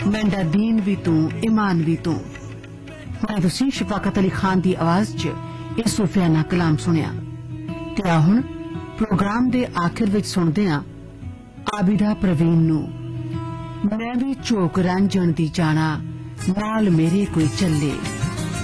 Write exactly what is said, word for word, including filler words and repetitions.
Mandy दीन भी तू ईमान भी तू। मैं तुसी शफाकत अली खान दी आवाज च यह सूफियाना कलाम सुनिया। ते आ हुण प्रोग्राम दे आखिर विच सुनदे आ आबिदा प्रवीण नू मैं भी झोक रांझण दी जाना नाल मेरे कोई चले।